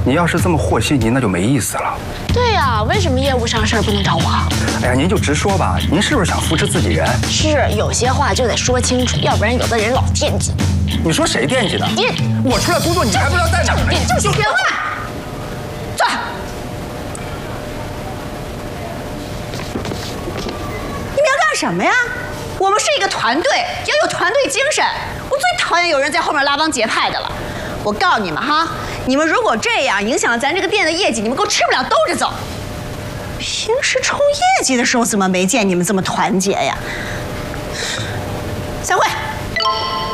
你要是这么和稀泥，那就没意思了。 对呀，为什么业务上事儿不能找我？ 哎呀，您就直说吧，您是不是想扶持自己人？ 是，有些话就得说清楚，要不然有的人老惦记。 你说谁惦记的？我出来工作，你还不知道在哪儿？ 就行了。坐。 你们要干什么呀？我们是一个团队，要有团队精神。我最讨厌有人在后面拉帮结派的了。我告诉你们哈，你们如果这样影响了咱这个店的业绩，你们给我吃不了兜着走。平时冲业绩的时候怎么没见你们这么团结呀？散会。